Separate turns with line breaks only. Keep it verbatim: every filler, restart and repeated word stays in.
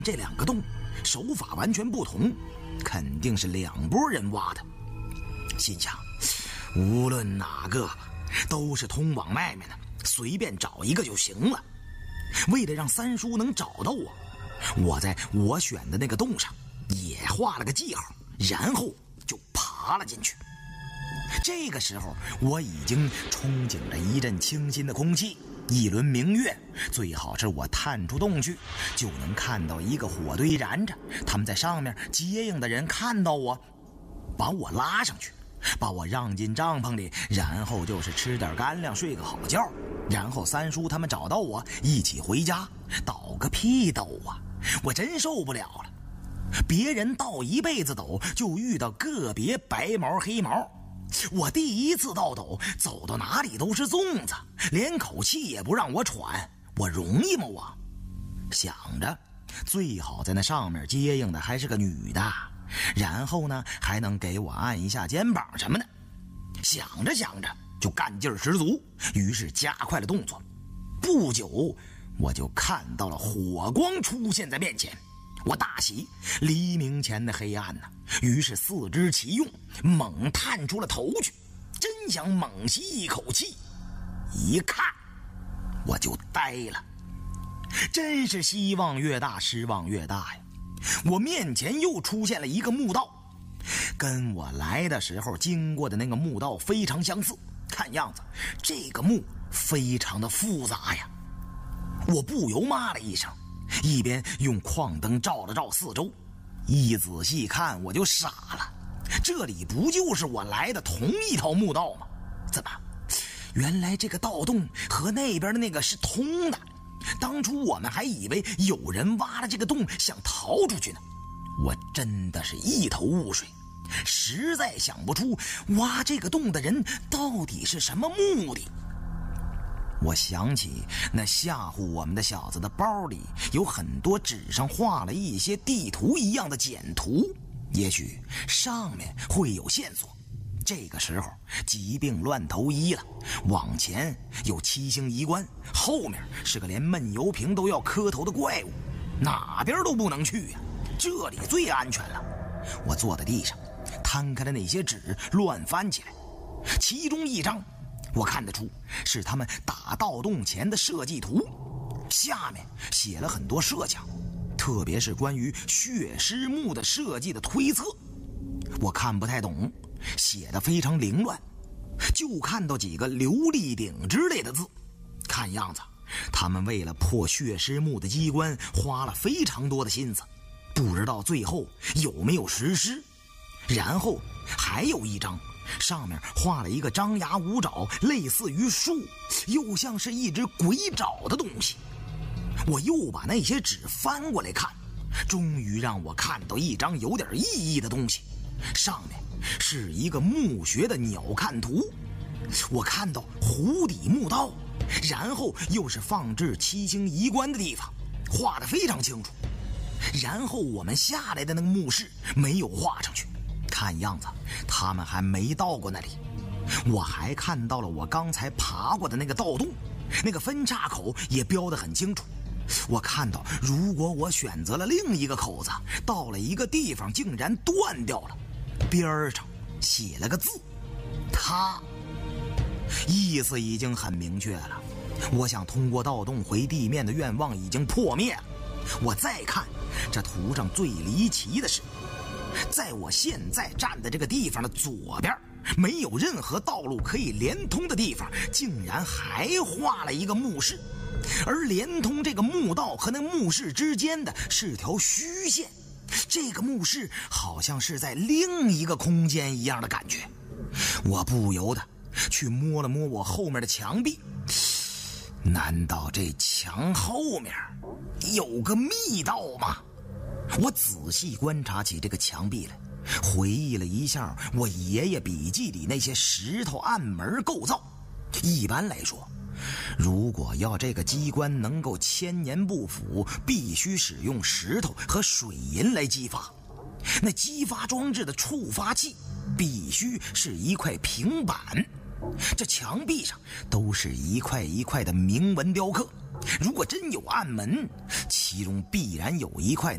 这两个洞手法完全不同，肯定是两拨人挖的。心想，无论哪个都是通往外面的，随便找一个就行了。为了让三叔能找到我，我在我选的那个洞上也画了个记号，然后就爬了进去。这个时候我已经憧憬着一阵清新的空气，一轮明月，最好是我探出洞去就能看到一个火堆燃着，他们在上面接应的人看到我，把我拉上去，把我让进帐篷里，然后就是吃点干粮，睡个好觉，然后三叔他们找到我一起回家。倒个屁斗啊，我真受不了了。别人倒一辈子斗就遇到个别白毛黑毛，我第一次倒斗，走到哪里都是粽子，连口气也不让我喘，我容易吗我？想着最好在那上面接应的还是个女的，然后呢还能给我按一下肩膀什么的。想着想着就干劲十足，于是加快了动作。不久我就看到了火光出现在面前，我大喜，黎明前的黑暗呢、啊，于是四肢齐用，猛探出了头去，真想猛吸一口气。一看我就呆了，真是希望越大失望越大呀。我面前又出现了一个墓道，跟我来的时候经过的那个墓道非常相似，看样子这个墓非常的复杂呀。我不由骂了一声，一边用矿灯照了照四周，一仔细看我就傻了，这里不就是我来的同一条墓道吗？怎么原来这个盗洞和那边的那个是通的？当初我们还以为有人挖了这个洞想逃出去呢。我真的是一头雾水，实在想不出挖这个洞的人到底是什么目的。我想起那吓唬我们的小子的包里有很多纸上画了一些地图一样的简图，也许上面会有线索。这个时候疾病乱投医了，往前有七星移关，后面是个连闷油瓶都要磕头的怪物，哪边都不能去呀、啊，这里最安全了。我坐在地上摊开了那些纸乱翻起来，其中一张我看得出是他们打盗洞前的设计图，下面写了很多设想，特别是关于血尸墓的设计的推测。我看不太懂，写得非常凌乱，就看到几个琉璃鼎之类的字，看样子他们为了破血尸墓的机关花了非常多的心思，不知道最后有没有实施。然后还有一张，上面画了一个张牙舞爪，类似于树，又像是一只鬼爪的东西。我又把那些纸翻过来看，终于让我看到一张有点意义的东西，上面是一个墓穴的鸟瞰图。我看到湖底墓道，然后又是放置七星移关的地方，画得非常清楚。然后我们下来的那个墓室没有画上去，看样子他们还没到过那里。我还看到了我刚才爬过的那个盗洞，那个分岔口也标得很清楚。我看到如果我选择了另一个口子，到了一个地方竟然断掉了，边上写了个字他，意思已经很明确了。我想通过盗洞回地面的愿望已经破灭了。我再看这图上最离奇的是，在我现在站的这个地方的左边，没有任何道路可以连通的地方，竟然还画了一个墓室，而连通这个墓道和那墓室之间的是条虚线，这个墓室好像是在另一个空间一样的感觉。我不由得去摸了摸我后面的墙壁，难道这墙后面有个密道吗？我仔细观察起这个墙壁来，回忆了一下我爷爷笔记里那些石头暗门构造。一般来说，如果要这个机关能够千年不腐，必须使用石头和水银来激发。那激发装置的触发器必须是一块平板，这墙壁上都是一块一块的铭文雕刻。如果真有暗门，其中必然有一块